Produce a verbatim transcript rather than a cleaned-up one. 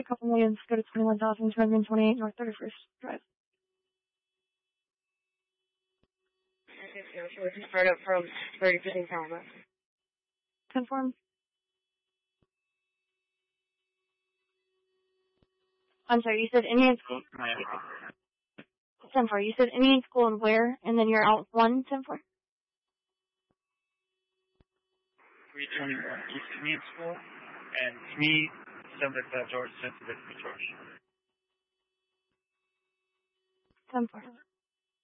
couple millions go to twenty-one thousand two hundred twenty-eight North thirty-first Drive. Okay, so we can start up from thirty-fifth and Calma. Confirm. I'm sorry, you said Indian school? ten four. You said Indian school and where? And then you're out one, ten four? three twenty-one East Indian School, and to me, seven Victor George, seven Victor George. ten four.